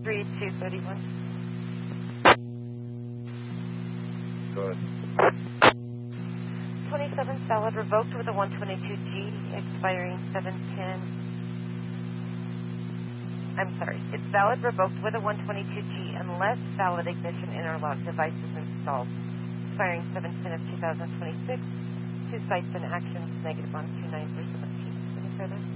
3231. Go ahead. 27 valid, revoked with a 122G, expiring 710. I'm sorry, it's valid, revoked with a 122G unless valid ignition interlock device is installed, expiring 710 of 2026. Two sites and actions, negative on 29 for 17. Any further?